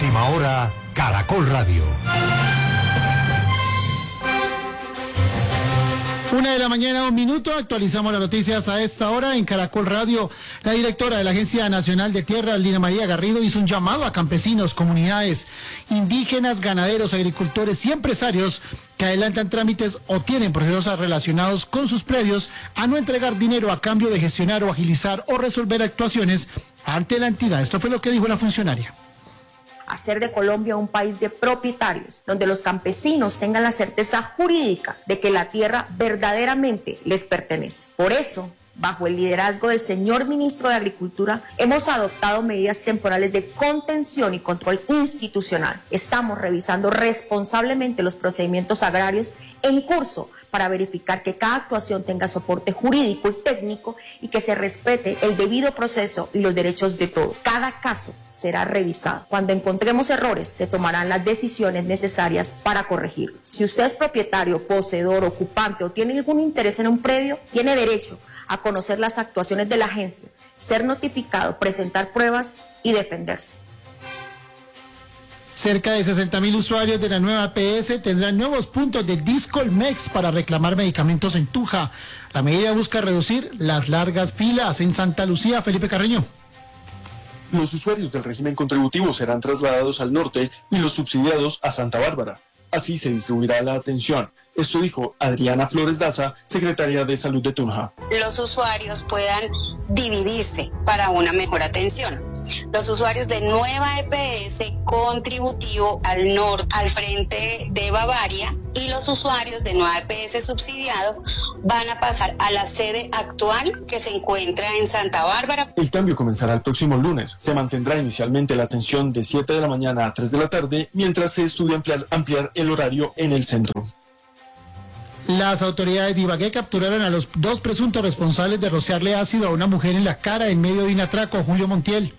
Última hora, Caracol Radio. 1:00 a.m, actualizamos las noticias a esta hora en Caracol Radio. La directora de la Agencia Nacional de Tierras, Lina María Garrido, hizo un llamado a campesinos, comunidades indígenas, ganaderos, agricultores y empresarios que adelantan trámites o tienen procesos relacionados con sus predios a no entregar dinero a cambio de gestionar o agilizar o resolver actuaciones ante la entidad. Esto fue lo que dijo la funcionaria. Hacer de Colombia un país de propietarios, donde los campesinos tengan la certeza jurídica de que la tierra verdaderamente les pertenece. Por eso, bajo el liderazgo del señor ministro de Agricultura, hemos adoptado medidas temporales de contención y control institucional. Estamos revisando responsablemente los procedimientos agrarios en curso para verificar que cada actuación tenga soporte jurídico y técnico y que se respete el debido proceso y los derechos de todos. Cada caso será revisado. Cuando encontremos errores, se tomarán las decisiones necesarias para corregirlos. Si usted es propietario, poseedor, ocupante o tiene algún interés en un predio, tiene derecho a conocer las actuaciones de la agencia, ser notificado, presentar pruebas y defenderse. Cerca de 60.000 usuarios de la nueva EPS tendrán nuevos puntos de Discolmex para reclamar medicamentos en Tunja. La medida busca reducir las largas filas en Santa Lucía. Felipe Carreño. Los usuarios del régimen contributivo serán trasladados al norte y los subsidiados a Santa Bárbara. Así se distribuirá la atención. Esto dijo Adriana Flores Daza, secretaria de Salud de Tunja. Los usuarios puedan dividirse para una mejor atención. Los usuarios de nueva EPS contributivo al norte, al frente de Bavaria, y los usuarios de nueva EPS subsidiado van a pasar a la sede actual que se encuentra en Santa Bárbara. El cambio comenzará el próximo lunes. Se mantendrá inicialmente la atención de 7 de la mañana a 3 de la tarde, mientras se estudia ampliar el horario en el centro. Las autoridades de Ibagué capturaron a los 2 presuntos responsables de rociarle ácido a una mujer en la cara en medio de un atraco. Julio Montiel.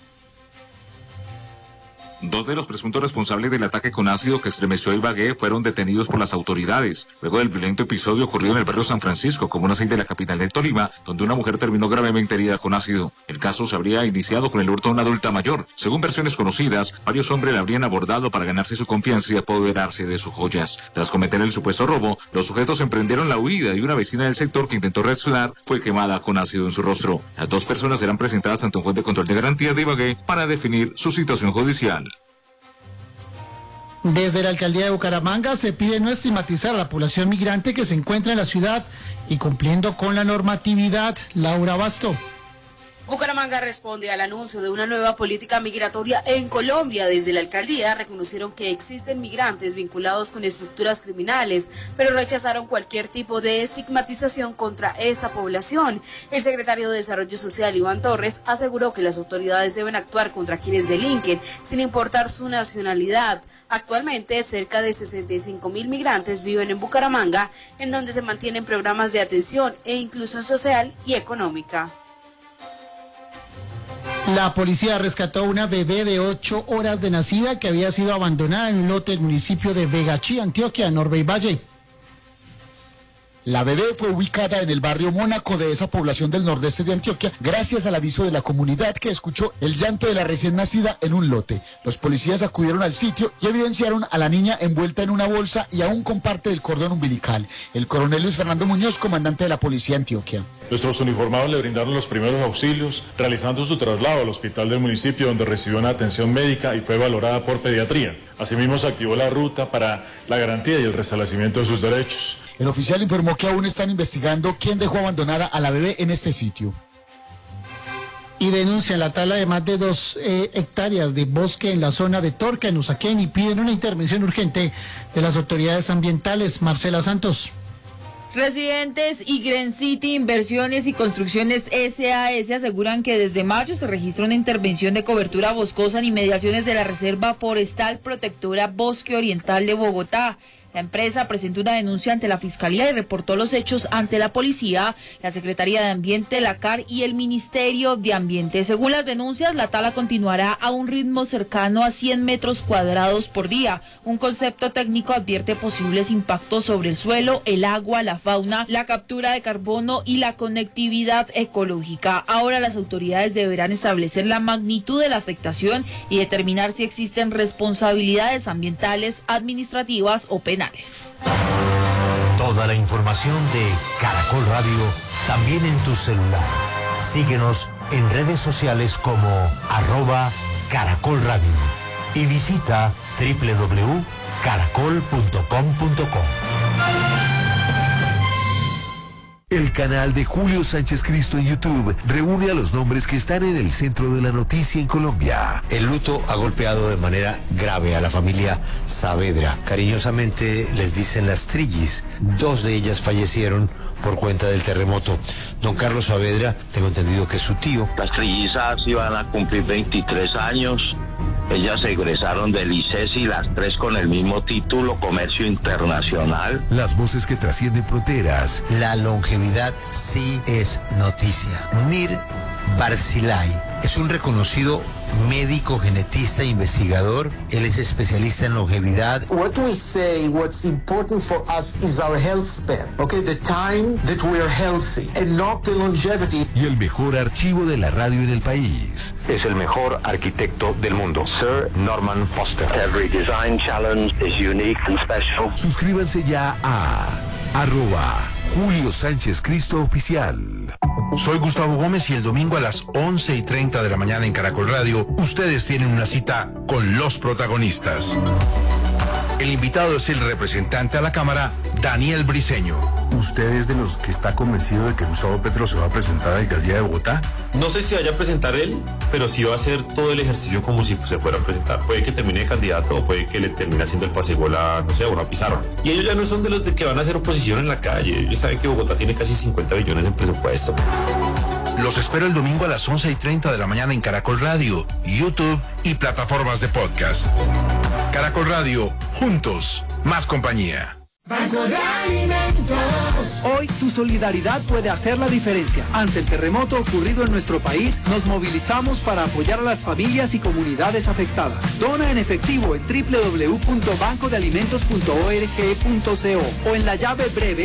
2 de los presuntos responsables del ataque con ácido que estremeció a Ibagué fueron detenidos por las autoridades. Luego del violento episodio ocurrido en el barrio San Francisco, comuna 6 de la capital de Tolima, donde una mujer terminó gravemente herida con ácido. El caso se habría iniciado con el hurto a una adulta mayor. Según versiones conocidas, varios hombres la habrían abordado para ganarse su confianza y apoderarse de sus joyas. Tras cometer el supuesto robo, los sujetos emprendieron la huida y una vecina del sector que intentó reaccionar fue quemada con ácido en su rostro. Las 2 personas serán presentadas ante un juez de control de garantías de Ibagué para definir su situación judicial. Desde la alcaldía de Bucaramanga se pide no estigmatizar a la población migrante que se encuentra en la ciudad y cumpliendo con la normatividad. Laura Basto. Bucaramanga responde al anuncio de una nueva política migratoria en Colombia. Desde la alcaldía reconocieron que existen migrantes vinculados con estructuras criminales, pero rechazaron cualquier tipo de estigmatización contra esta población. El secretario de Desarrollo Social, Iván Torres, aseguró que las autoridades deben actuar contra quienes delinquen, sin importar su nacionalidad. Actualmente, cerca de 65.000 migrantes viven en Bucaramanga, en donde se mantienen programas de atención e inclusión social y económica. La policía rescató una bebé de 8 horas de nacida que había sido abandonada en un lote del municipio de Vegachí, Antioquia, Norbey Valle. La bebé fue ubicada en el barrio Mónaco de esa población del nordeste de Antioquia gracias al aviso de la comunidad que escuchó el llanto de la recién nacida en un lote. Los policías acudieron al sitio y evidenciaron a la niña envuelta en una bolsa y aún con parte del cordón umbilical. El coronel Luis Fernando Muñoz, comandante de la policía de Antioquia. Nuestros uniformados le brindaron los primeros auxilios, realizando su traslado al hospital del municipio donde recibió una atención médica y fue valorada por pediatría. Asimismo, se activó la ruta para la garantía y el restablecimiento de sus derechos. El oficial informó que aún están investigando quién dejó abandonada a la bebé en este sitio. Y denuncian la tala de más de 2 hectáreas de bosque en la zona de Torca, en Usaquén, y piden una intervención urgente de las autoridades ambientales. Marcela Santos. Residentes y Green City Inversiones y Construcciones SAS aseguran que desde mayo se registra una intervención de cobertura boscosa en inmediaciones de la Reserva Forestal Protectora Bosque Oriental de Bogotá. La empresa presentó una denuncia ante la Fiscalía y reportó los hechos ante la policía, la Secretaría de Ambiente, la CAR y el Ministerio de Ambiente. Según las denuncias, la tala continuará a un ritmo cercano a 100 metros cuadrados por día. Un concepto técnico advierte posibles impactos sobre el suelo, el agua, la fauna, la captura de carbono y la conectividad ecológica. Ahora las autoridades deberán establecer la magnitud de la afectación y determinar si existen responsabilidades ambientales, administrativas o penales. Toda la información de Caracol Radio también en tu celular. Síguenos en redes sociales como @Caracol Radio y visita www.caracol.com.co. El canal de Julio Sánchez Cristo en YouTube reúne a los nombres que están en el centro de la noticia en Colombia. El luto ha golpeado de manera grave a la familia Saavedra. Cariñosamente les dicen las Trillis. 2 de ellas fallecieron por cuenta del terremoto. Don Carlos Saavedra, tengo entendido que es su tío. Las trillizas iban a cumplir 23 años. Ellas se egresaron del ICESI, las 3 con el mismo título, Comercio Internacional. Las voces que trascienden fronteras. La longevidad sí es noticia. Nir Barzilay es un reconocido médico, genetista, investigador. Él es especialista en longevidad. What we say, what's important for us is our health span. Okay, the time that we are healthy and not the longevity. Y el mejor archivo de la radio en el país. Es el mejor arquitecto del mundo, Sir Norman Foster. Every design challenge is unique and special. Suscríbanse ya a @Julio Sánchez Cristo Oficial. Soy Gustavo Gómez y el domingo a las 11:30 de la mañana en Caracol Radio, ustedes tienen una cita con los protagonistas. El invitado es el representante a la Cámara, Daniel Briceño. ¿Usted es de los que está convencido de que Gustavo Petro se va a presentar a la alcaldía de Bogotá? No sé si vaya a presentar él, pero sí va a hacer todo el ejercicio como si se fuera a presentar. Puede que termine de candidato o puede que le termine haciendo el pase gol a, no sé, a una pizarra. Y ellos ya no son de los que van a hacer oposición en la calle. Ellos saben que Bogotá tiene casi 50 billones en presupuesto. Los espero el domingo a las 11:30 de la mañana en Caracol Radio, YouTube y plataformas de podcast. Caracol Radio, juntos, más compañía. Banco de Alimentos. Hoy tu solidaridad puede hacer la diferencia. Ante el terremoto ocurrido en nuestro país, nos movilizamos para apoyar a las familias y comunidades afectadas. Dona en efectivo en www.bancodealimentos.org.co o en la llave breve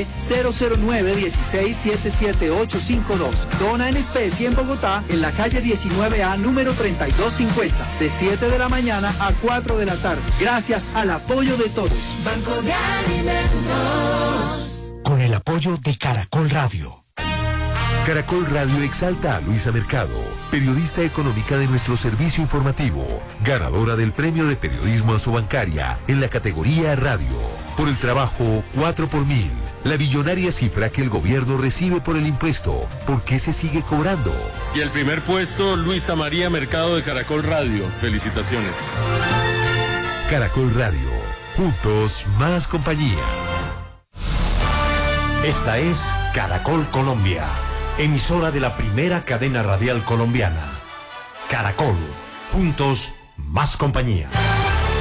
009-16-77852. Dona en especie en Bogotá, en la calle 19A, número 3250, de 7 de la mañana a 4 de la tarde. Gracias al apoyo de todos. Banco de Alimentos. Con el apoyo de Caracol Radio. Caracol Radio exalta a Luisa Mercado, periodista económica de nuestro servicio informativo, ganadora del Premio de Periodismo Asobancaria en la categoría Radio, por el trabajo 4x1000, la billonaria cifra que el gobierno recibe por el impuesto. ¿Por qué se sigue cobrando? Y el primer puesto, Luisa María Mercado de Caracol Radio. Felicitaciones. Caracol Radio. Juntos, más compañía. Esta es Caracol Colombia, emisora de la primera cadena radial colombiana. Caracol, juntos, más compañía.